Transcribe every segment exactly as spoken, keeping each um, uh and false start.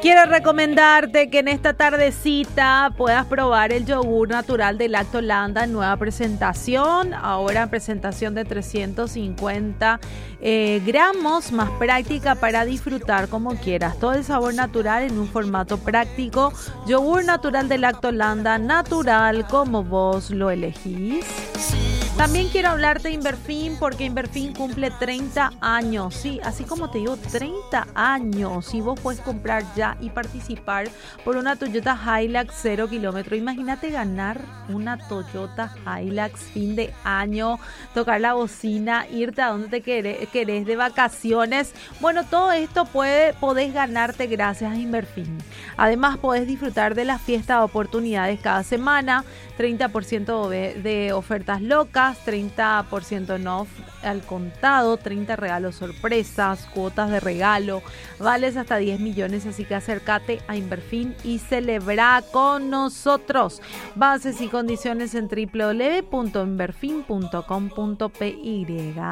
Quiero recomendarte que en esta tardecita puedas probar el yogur natural de Lactolanda en nueva presentación. Ahora en presentación de trescientos cincuenta eh, gramos, más práctica para disfrutar como quieras. Todo el sabor natural en un formato práctico. Yogur natural de Lactolanda, natural como vos lo elegís. También quiero hablarte de Inverfin porque Inverfin cumple treinta años, sí, así como te digo, treinta años, y vos puedes comprar ya y participar por una Toyota Hilux cero kilómetro. Imagínate ganar una Toyota Hilux fin de año, tocar la bocina, irte a donde te querés, querés de vacaciones. Bueno, todo esto puede, podés ganarte gracias a Inverfin. Además, podés disfrutar de la fiesta de oportunidades cada semana, treinta por ciento de ofertas locas, treinta por ciento en off al contado, treinta regalos sorpresas, cuotas de regalo, vales hasta diez millones, así que acércate a Inverfin y celebra con nosotros. Bases y condiciones en doble u doble u doble u punto inverfin punto com punto p y.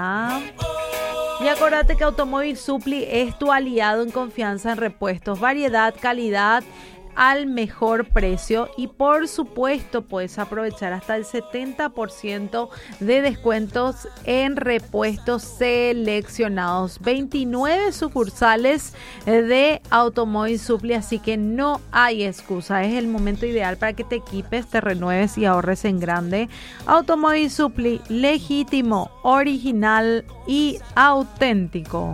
Y acuérdate que Automóvil Supply es tu aliado en confianza en repuestos, variedad, calidad al mejor precio, y por supuesto puedes aprovechar hasta el setenta por ciento de descuentos en repuestos seleccionados. veintinueve sucursales de Automóvil Supply, así que no hay excusa. Es el momento ideal para que te equipes, te renueves y ahorres en grande. Automóvil Supply, legítimo, original y auténtico.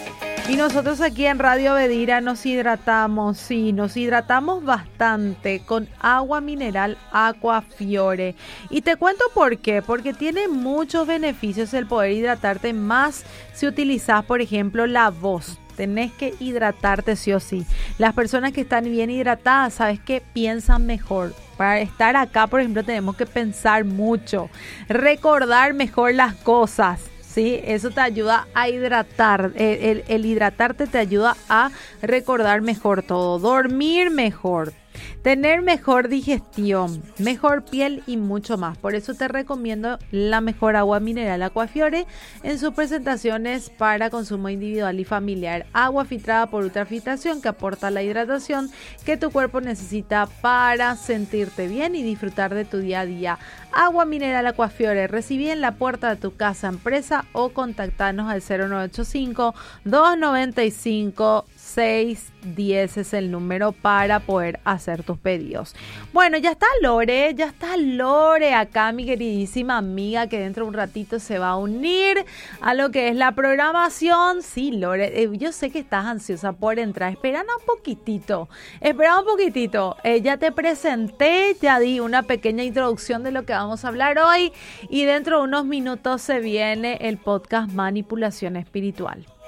Y nosotros aquí en Radio Bedira nos hidratamos, sí, nos hidratamos bastante con agua mineral Aquafiore. Y te cuento por qué, porque tiene muchos beneficios el poder hidratarte, más si utilizas, por ejemplo, la voz. Tenés que hidratarte sí o sí. Las personas que están bien hidratadas, ¿sabes qué? Piensan mejor. Para estar acá, por ejemplo, tenemos que pensar mucho, recordar mejor las cosas. Sí, eso te ayuda a hidratar, el, el, el hidratarte te ayuda a recordar mejor todo, dormir mejor, tener mejor digestión, mejor piel y mucho más. Por eso te recomiendo la mejor agua mineral Aquafiore en sus presentaciones para consumo individual y familiar. Agua filtrada por ultrafiltración que aporta la hidratación que tu cuerpo necesita para sentirte bien y disfrutar de tu día a día. Agua mineral Aquafiore, recibí en la puerta de tu casa, empresa, o contactanos al cero nueve ocho cinco, dos nueve cinco, seis uno cero es el número para poder hacer tus pedidos. Bueno, ya está Lore, ya está Lore acá, mi queridísima amiga, que dentro de un ratito se va a unir a lo que es la programación. Sí, Lore, eh, yo sé que estás ansiosa por entrar. Espera un poquitito, espera un poquitito. Eh, ya te presenté, ya di una pequeña introducción de lo que vamos a hablar hoy, y dentro de unos minutos se viene el podcast Manipulación Espiritual.